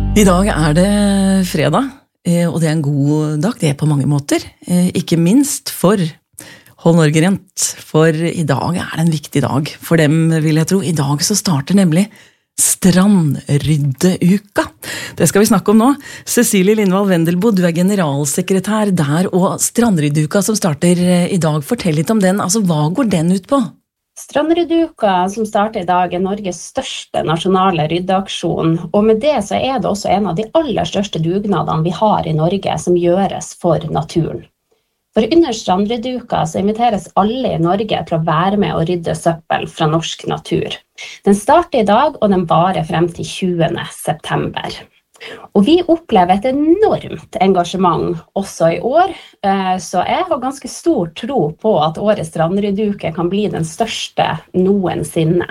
I dag det fredag, og det en god dag, det på mange måter. Ikke minst for Hold Norge Rent, for I dag det en viktig dag for dem, vil jeg tro. I dag så starter nemlig Strandryddeuka. Det skal vi snakke om nå. Cecilie Lindvall Wendelboe, du generalsekretær der, og Strandryddeuka som starter I dag. Fortell litt om den, altså hva går den ut på? Strandryddeuka som starter I dag Norges største nasjonale ryddeaksjon, og med det så det også en av de aller største dugnadene vi har I Norge som gjøres for naturen. For under Strandryddeuka så inviteres alle I Norge til å være med og rydde søppel fra norsk natur. Den starter I dag, og den varer frem til 20. september. Og vi opplever et enormt engasjement også I år, så jeg har ganske stor tro på at årets Strandryddeuke kan bli den største noensinne.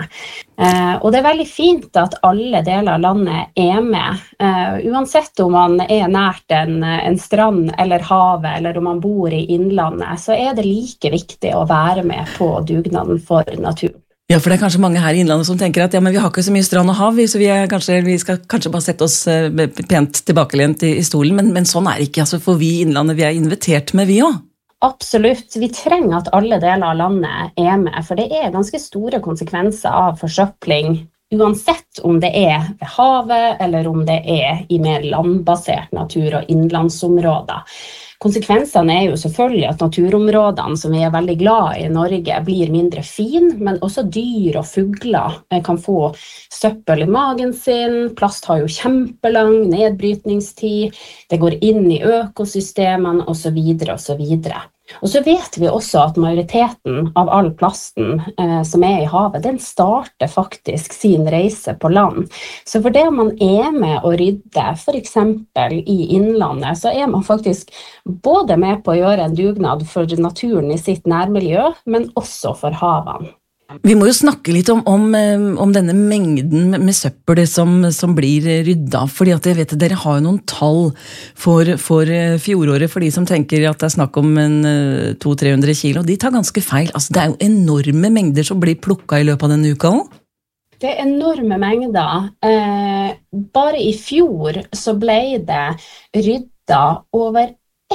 Og det veldig fint at alle deler av landet med, uansett om man nært en strand eller havet, eller om man bor I innlandet, så det like viktig å være med på dugnaden for naturen. Ja, for det kanskje mange her I innlandet som tenker at ja, men vi har ikke så mye strand og hav, så vi skal kanskje bare sette oss pent tilbakelent I stolen, men sånn det ikke, altså, for vi I innlandet, vi invitert med vi også. Absolutt, vi trenger at alle deler av landet med, for det ganske store konsekvenser av forsøpling, uansett om det ved havet, eller om det I mer landbasert natur og innlandsområder. Konsekvensene jo selvfølgelig at naturområdene som vi veldig glad I Norge blir mindre fin, men også dyr og fugler kan få søppel I magen sin, plast har jo kjempelang nedbrytningstid, det går inn I økosystemene og så videre og så videre. Og så vet vi også at majoriteten av all plasten som I havet, den starter faktisk sin reise på land. Så for det om man med å rydde, for eksempel I innlandet, så man faktisk både med på å gjøre en dugnad for naturen I sitt nærmiljø, men også for havene. Vi må jo snakke litt om denne mengden med søppel som blir rydda, fordi at jeg vet at dere har jo noen tall for fjoråret, for de som tenker at det snakk om 200-300 kilo, de tar ganske feil. Altså, det jo enorme mengder som blir plukket I løpet av denne uka også. Det enorme mengder. Bare I fjor så ble det rydda over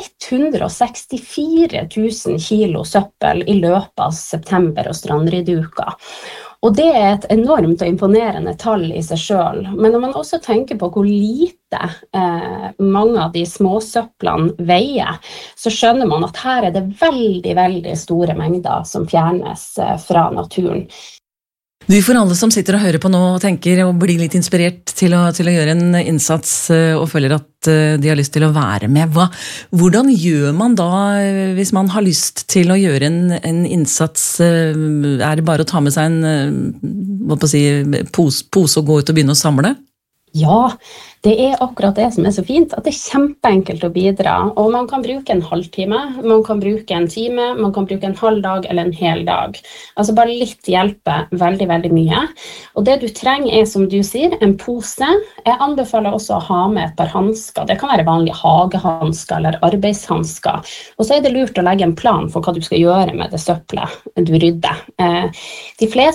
164 000 kilo søppel I løpet av september og Strandryddeuka. Og det et enormt og imponerende tall I seg selv, men når man også tenker på hvor lite mange av de små søpplene veier, så skjønner man at her det veldig, veldig store mengder som fjernes fra naturen. Du, for alle som sitter og hører på nå og tenker og blir litt inspirert til å gjøre en innsats og føler at de har lyst til å være med, hvordan gjør man da hvis man har lyst til å gjøre en innsats? Det bare å ta med seg en pose og gå ut og begynne å samle? Ja, det akkurat det som så fint, at det kjempeenkelt å bidra, og man kan bruke en halvtime, man kan bruke en time, man kan bruke en halv dag eller en hel dag. Altså bare litt hjelper veldig, veldig mye. Og det du trenger som du sier, en pose. Jeg anbefaler også å ha med et par handsker. Det kan være vanlige hagehandsker eller arbeidshandsker. Og så det lurt å legge en plan for hva du skal gjøre med det søppelet du rydder. De fleste